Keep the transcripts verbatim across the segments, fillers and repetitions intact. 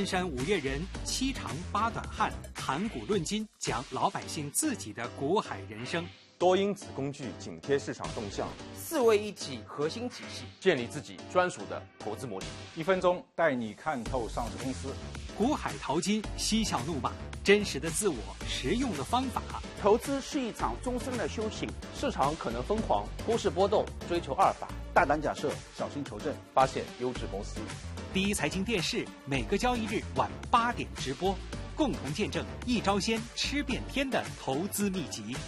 山五岳人，七长八短汉，谈古论今，讲老百姓自己的股海人生。 多因子工具紧贴市场动向， 四位一体核心体系， 建立自己专属的投资模型。 一分钟带你看透上市公司。 股海淘金，嬉笑怒骂，真实的自我，实用的方法。 投资是一场终身的修行， 市场可能疯狂，股市波动，追求阿尔法， 大胆假设，小心求证， 发现优质公司。 第一财经电视每个交易日晚八点直播，共同见证一招鲜吃遍天的投资秘籍。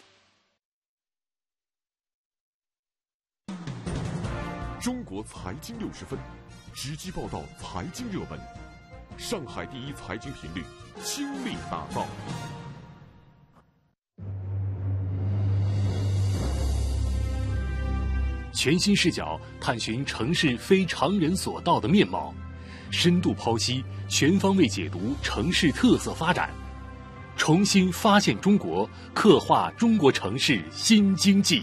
中国财经六十分，直击报道财经热门。上海第一财经频率倾力打造。 全新视角探寻城市非常人所到的面貌，深度剖析，全方位解读城市特色发展，重新发现中国，刻画中国城市新经济。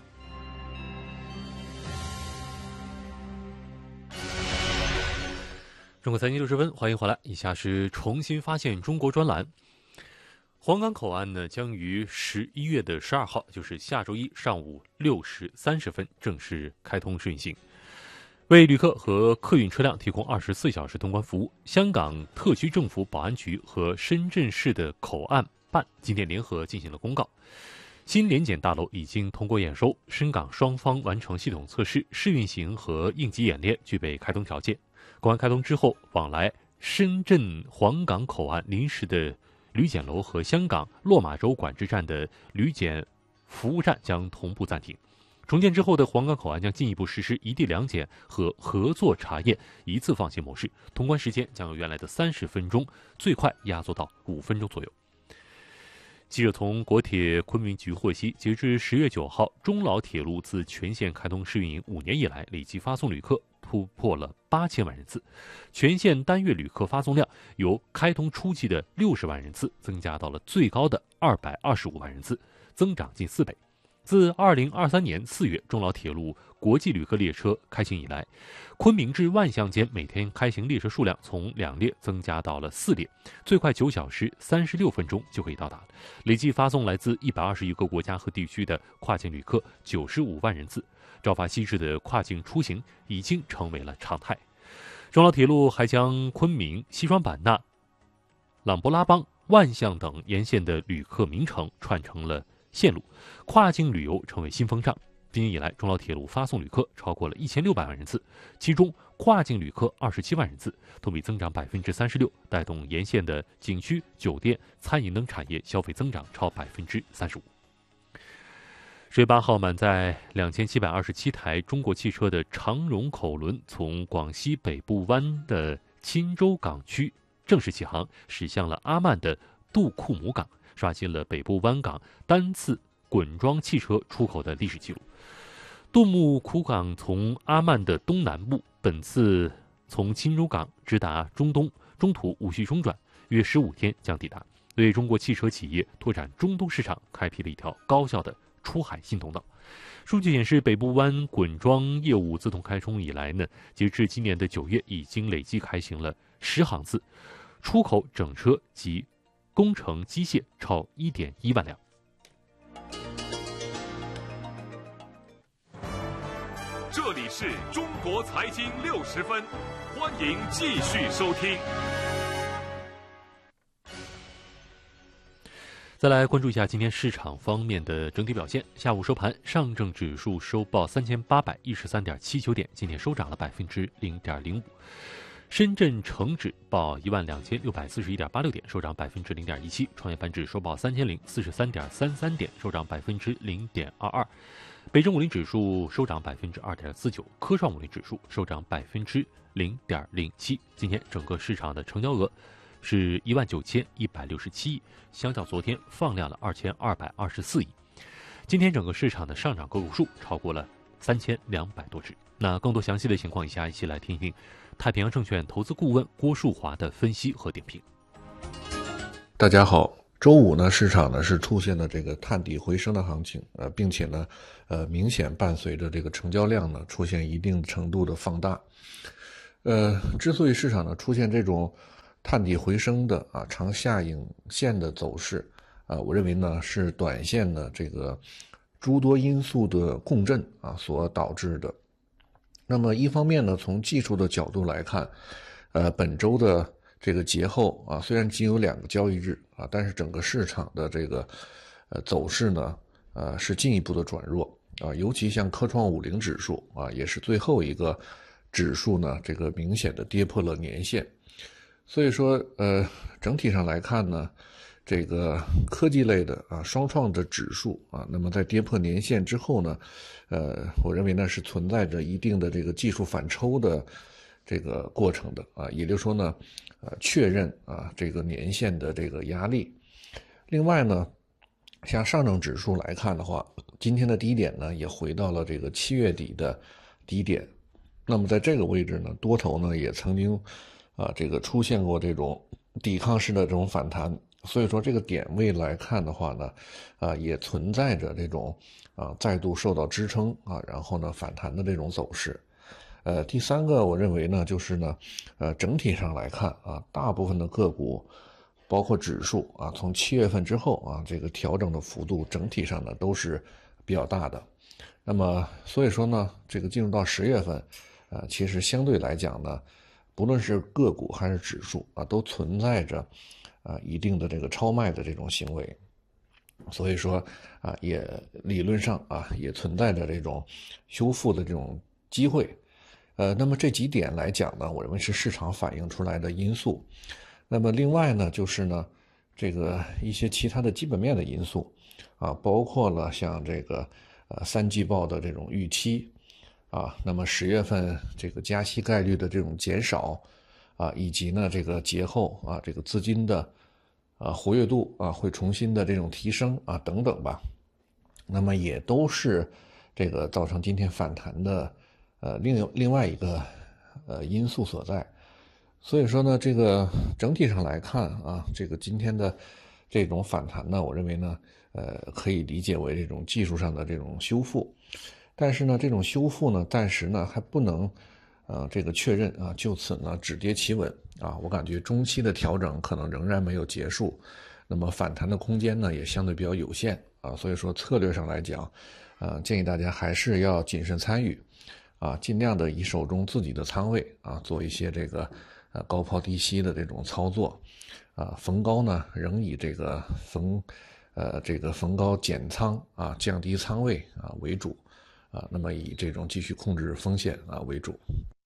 中国财经六十分，欢迎回来。以下是重新发现中国专栏。黄冈口岸呢，将于十一月的十二号，就是下周一上午六时三十分正式开通试运行，为旅客和客运车辆提供二十四小时通关服务。香港特区政府保安局和深圳市的口岸办今天联合进行了公告。新联检大楼已经通过验收，深港双方完成系统测试、试运行和应急演练，具备开通条件。口岸开通之后，往来深圳黄冈口岸临时的旅检楼和香港落马洲管制站的旅检服务站将同步暂停。重建之后的黄冈口岸将进一步实施一地两检和合作查验一次放行模式，通关时间将由原来的三十分钟最快压缩到五分钟左右。记者从国铁昆明局获悉，截至十月九号，中老铁路自全线开通试运营五年以来，累计发送旅客突破了八千万人次，全线单月旅客发送量由开通初期的六十万人次增加到了最高的二百二十五万人次，增长近四倍。自二零二三年四月中老铁路国际旅客列车开行以来，昆明至万象间每天开行列车数量从两列增加到了四列，最快九小时三十六分钟就可以到达，累计发送来自一百二十一个国家和地区的跨境旅客九十五万人次，朝发夕至的跨境出行已经成为了常态。中老铁路还将昆明、西双版纳、琅勃拉邦、万象等沿线的旅客名城串成了线路，跨境旅游成为新风尚。今年以来，中老铁路发送旅客超过了一千六百万人次，其中跨境旅客二十七万人次，同比增长百分之三十六，带动沿线的景区、酒店、餐饮等产业消费增长超百分之三十五。十月八号，满载两千七百二十七台中国汽车的长荣口轮从广西北部湾的钦州港区正式起航，驶向了阿曼的杜库姆港，刷新了北部湾港单次滚装汽车出口的历史记录。杜木库港从阿曼的东南部，本次从钦州港直达中东，中途无需中转，约十五天将抵达，为中国汽车企业拓展中东市场开辟了一条高效的出海新通道。数据显示，北部湾滚装业务自从开通以来呢，截至今年的九月，已经累计开行了十航次，出口整车及工程机械超一点一万辆。 这里是中国财经六十分，欢迎继续收听。 再来关注一下今天市场方面的整体表现。下午收盘，上证指数收报三千八百一十三点七九点，今天收涨了百分之零点零五。深圳成指报一万两千六百四十一点八六点，收涨百分之零点一七。创业板指收报三千零四十三点三三点，收涨百分之零点二二。北证五零指数收涨百分之二点四九，科创五零指数收涨百分之零点零七。今天整个市场的成交额是一万九千一百六十七亿，相较昨天放量了二千二百二十四亿。今天整个市场的上涨个股数超过了三千两百多只。那更多详细的情况，以下一起来听听太平洋证券投资顾问郭树华的分析和点评。 大家好，周五呢，市场呢是出现了这个探底回升的行情，呃，并且呢，呃，明显伴随着这个成交量呢出现一定程度的放大。呃，之所以市场呢出现这种探底回升的啊长下影线的走势啊，我认为呢是短线的这个诸多因素的共振啊所导致的。那么一方面呢，从技术的角度来看，呃，本周的这个节后啊，虽然仅有两个交易日啊，但是整个市场的这个呃走势呢，呃是进一步的转弱啊，尤其像科创五零指数啊，也是最后一个指数呢，这个明显的跌破了年线。所以说，呃，整体上来看呢，这个科技类的啊双创的指数啊，那么在跌破年线之后呢，呃，我认为呢是存在着一定的这个技术反抽的这个过程的啊，也就是说呢，呃，确认啊这个年线的这个压力。另外呢，像上证指数来看的话，今天的低点呢也回到了这个七月底的低点。那么在这个位置呢，多头呢也曾经啊这个出现过这种抵抗式的这种反弹。所以说这个点位来看的话呢，啊也存在着这种啊再度受到支撑啊，然后呢反弹的这种走势。呃，第三个我认为呢，就是呢，呃整体上来看啊，大部分的个股，包括指数啊，从七月份之后啊，这个调整的幅度整体上呢都是比较大的。那么所以说呢，这个进入到十月份，呃，其实相对来讲呢，不论是个股还是指数啊，都存在着啊一定的这个超卖的这种行为。所以说啊，也理论上啊也存在着这种修复的这种机会。呃，那么这几点来讲呢，我认为是市场反映出来的因素。那么另外呢，就是呢，这个一些其他的基本面的因素啊，包括了像这个呃三季报的这种预期啊，那么十月份这个加息概率的这种减少啊，以及呢这个节后啊这个资金的啊活跃度啊会重新的这种提升啊等等吧，那么也都是这个造成今天反弹的呃另另外一个呃因素所在。所以说呢，这个整体上来看啊，这个今天的这种反弹呢，我认为呢，呃，可以理解为这种技术上的这种修复。但是呢，这种修复呢，暂时呢还不能，呃，这个确认啊，就此呢止跌企稳啊。我感觉中期的调整可能仍然没有结束，那么反弹的空间呢也相对比较有限啊。所以说策略上来讲，呃，建议大家还是要谨慎参与，啊，尽量的以手中自己的仓位啊做一些这个。呃，高抛低吸的这种操作，啊，逢高呢仍以这个逢，呃，这个逢高减仓啊，降低仓位啊为主，啊，那么以这种继续控制风险啊为主。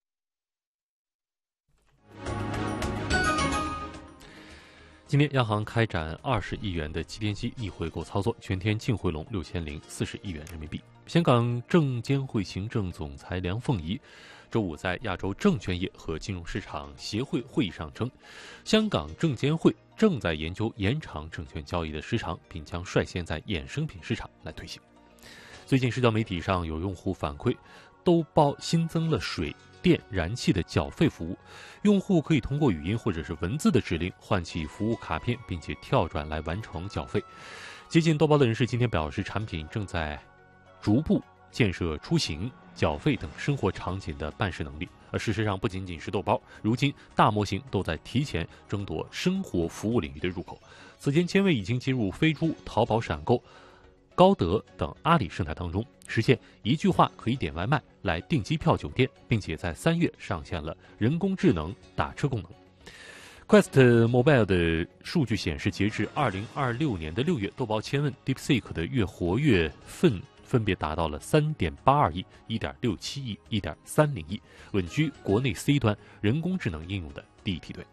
今天央行开展二十亿元的七天期逆回购操作，全天净回笼六千零四十亿元人民币。香港证监会行政总裁梁凤仪周五在亚洲证券业和金融市场协会会议上称，香港证监会正在研究延长证券交易的时长，并将率先在衍生品市场来推行。最近社交媒体上有用户反馈，兜包新增了水电燃气的缴费服务，用户可以通过语音或者是文字的指令唤起服务卡片，并且跳转来完成缴费。接近兜包的人士今天表示，产品正在逐步建设出行、缴费等生活场景的办事能力。而事实上，不仅仅是兜包，如今大模型都在提前争夺生活服务领域的入口。此前，千位已经进入飞猪、淘宝闪购、高德等阿里生态当中，实现一句话可以点外卖来订机票酒店，并且在三月上线了人工智能打车功能。Quest Mobile 的数据显示，截至二零二六年的六月，豆包千问 DeepSeek 的月活跃份分别达到了 三点八二亿、一点六七亿、一点三零亿，稳居国内 C 端人工智能应用的第一梯队。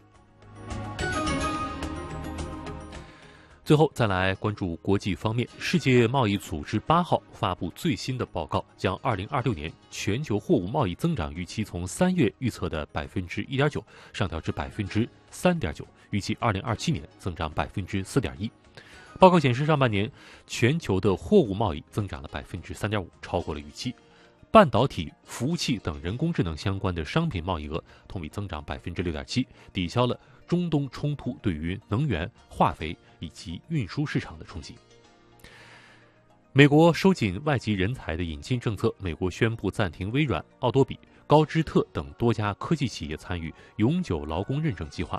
最后再来关注国际方面，世界贸易组织八号发布最新的报告，将二零二六年全球货物贸易增长预期从三月预测的百分之一点九上调至百分之三点九，预计二零二七年增长百分之四点一。报告显示，上半年全球的货物贸易增长了百分之三点五，超过了预期。半导体、服务器等人工智能相关的商品贸易额同比增长百分之六点七，抵消了中东冲突对于能源、化肥以及运输市场的冲击。美国收紧外籍人才的引进政策，美国宣布暂停微软、奥多比、高知特等多家科技企业参与永久劳工认证计划，